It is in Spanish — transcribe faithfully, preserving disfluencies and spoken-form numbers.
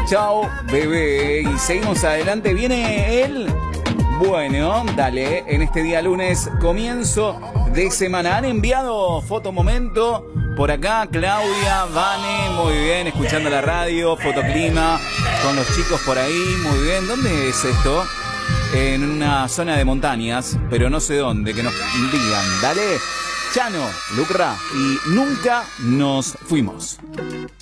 Chao, bebé. Y seguimos adelante. Viene él. Bueno, dale. En este día lunes, comienzo de semana. Han enviado fotomomento por acá. Claudia, Vane, muy bien. Escuchando la radio, fotoclima. Con los chicos por ahí, muy bien. ¿Dónde es esto? En una zona de montañas, pero no sé dónde. Que nos digan. Dale. Chano, Lucra. Y nunca nos fuimos.